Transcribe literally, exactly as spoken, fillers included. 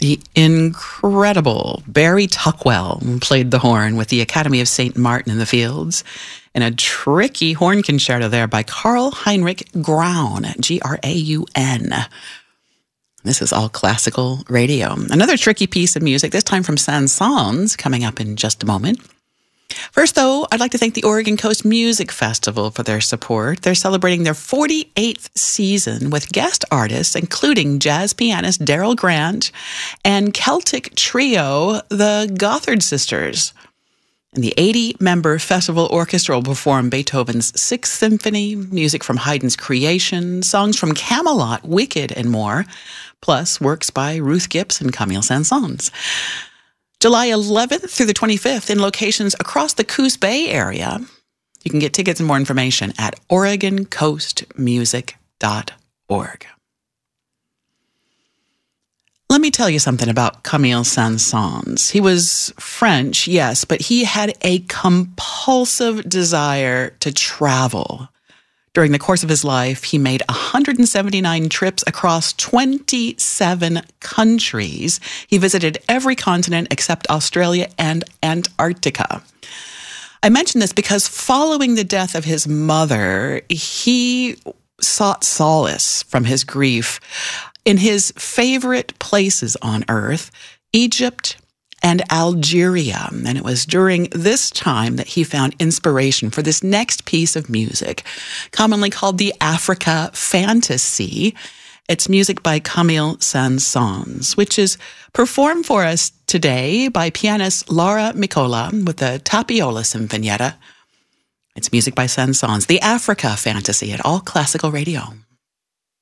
The incredible Barry Tuckwell played the horn with the Academy of Saint Martin in the Fields, and a tricky horn concerto there by Karl Heinrich Graun, G R A U N. This is all classical radio. Another tricky piece of music, this time from Saint-Saëns, coming up in just a moment. First, though, I'd like to thank the Oregon Coast Music Festival for their support. They're celebrating their forty-eighth season with guest artists, including jazz pianist Daryl Grant and Celtic trio, the Gothard Sisters. And the eighty-member festival orchestra will perform Beethoven's Sixth Symphony, music from Haydn's Creation, songs from Camelot, Wicked, and more, plus works by Ruth Gibbs and Camille Saint-Saëns. July eleventh through the twenty-fifth in locations across the Coos Bay area. You can get tickets and more information at oregon coast music dot org. Let me tell you something about Camille Saint-Saëns. He was French, yes, but he had a compulsive desire to travel. During the course of his life, he made one hundred seventy-nine trips across twenty-seven countries. He visited every continent except Australia and Antarctica. I mention this because following the death of his mother, he sought solace from his grief in his favorite places on earth, Egypt and Algeria. And it was during this time that he found inspiration for this next piece of music, commonly called the Africa Fantasy. It's music by Camille Saint-Saëns, which is performed for us today by pianist Laura Mikola with the Tapiola Sinfonietta. It's music by Saint-Saëns, the Africa Fantasy at All Classical Radio.